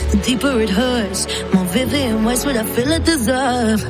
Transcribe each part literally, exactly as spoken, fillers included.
the deeper it hurts. More vivid and what's what I feel I deserve.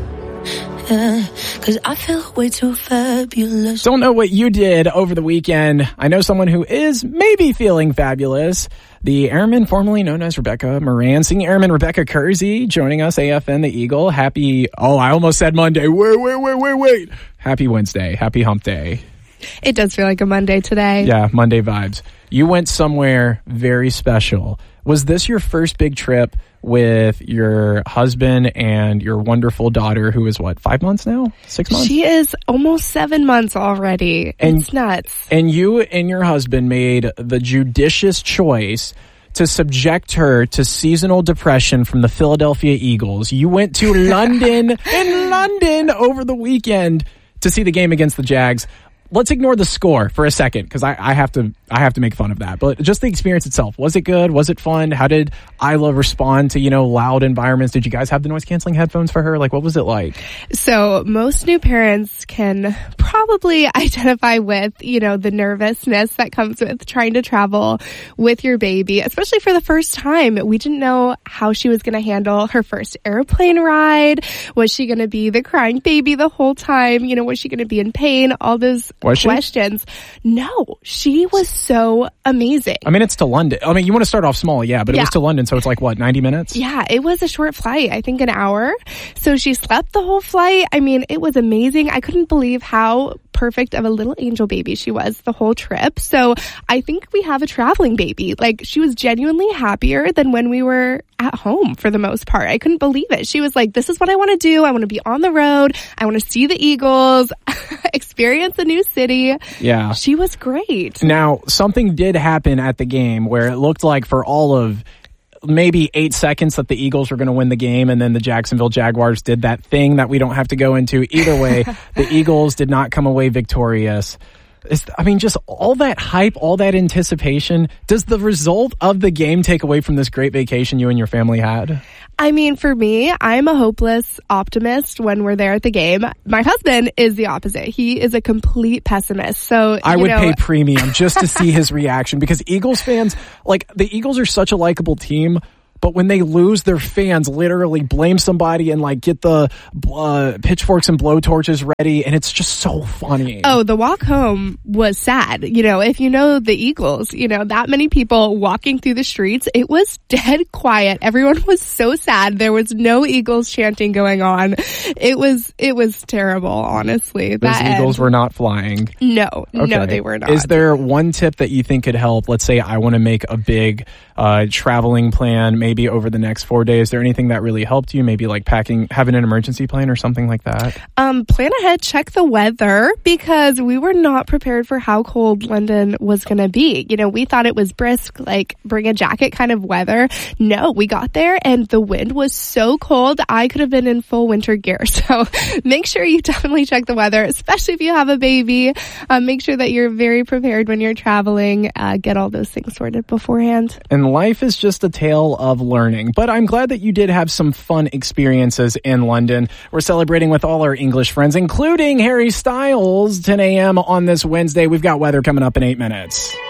Yeah, cause I feel way too fabulous. Don't know what you did over the weekend. I know someone who is maybe feeling fabulous. The airman formerly known as Rebecca Moran, singing airman Rebecca Kersey, joining us, A F N the Eagle. Happy, oh, I almost said Monday. Wait, wait, wait, wait, wait. Happy Wednesday. Happy hump day. It does feel like a Monday today. Yeah, Monday vibes. You went somewhere very special. Was this your first big trip with your husband and your wonderful daughter, who is what, five months now? Six months? She is almost seven months already. And, it's nuts. And you and your husband made the judicious choice to subject her to seasonal depression from the Philadelphia Eagles. You went to London, in London over the weekend to see the game against the Jags. Let's ignore the score for a second, because I, I have to I have to make fun of that. But just the experience itself. Was it good? Was it fun? How did Isla respond to, you know, loud environments? Did you guys have the noise-canceling headphones for her? Like, what was it like? So most new parents can probably identify with, you know, the nervousness that comes with trying to travel with your baby, especially for the first time. We didn't know how she was going to handle her first airplane ride. Was she going to be the crying baby the whole time? You know, was she going to be in pain? All those was questions. She? No, she was so amazing. I mean, it's to London. I mean, you want to start off small, yeah, but yeah. it was to London, so it's like, what, ninety minutes? Yeah, it was a short flight, I think an hour. So she slept the whole flight. I mean, it was amazing. I couldn't believe how perfect of a little angel baby she was the whole trip. So I think we have a traveling baby. Like, she was genuinely happier than when we were at home for the most part. I couldn't believe it. She was like, this is what I want to do. I want to be on the road. I want to see the Eagles, experience a new city. Yeah. She was great. Now, something did happen at the game where it looked like for all of maybe eight seconds that the Eagles were going to win the game, and then the Jacksonville Jaguars did that thing that we don't have to go into. Either way, the Eagles did not come away victorious. It's, I mean, just all that hype, all that anticipation. Does the result of the game take away from this great vacation you and your family had? I mean, for me, I'm a hopeless optimist when we're there at the game. My husband is the opposite. He is a complete pessimist. So I you would know, pay premium just to see his reaction, because Eagles fans, like, the Eagles are such a likable team. But when they lose, their fans literally blame somebody and, like, get the uh, pitchforks and blowtorches ready, and it's just so funny. Oh, the walk home was sad. You know, if you know the Eagles, you know, that many people walking through the streets, it was dead quiet. Everyone was so sad. There was no Eagles chanting going on. It was it was terrible, honestly. Those that Eagles end. were not flying. No, okay. no, they were not. Is there one tip that you think could help? Let's say I want to make a big uh, traveling plan, maybe over the next four days. Is there anything that really helped you? Maybe like packing, having an emergency plan or something like that? Um, plan ahead, check the weather, because we were not prepared for how cold London was going to be. You know, we thought it was brisk, like bring a jacket kind of weather. No, we got there and the wind was so cold, I could have been in full winter gear. So make sure you definitely check the weather, especially if you have a baby. Um, make sure that you're very prepared when you're traveling. Uh, get all those things sorted beforehand. And life is just a tale of learning. But I'm glad that you did have some fun experiences in London. We're celebrating with all our English friends, including Harry Styles, ten a.m. on this Wednesday. We've got weather coming up in eight minutes.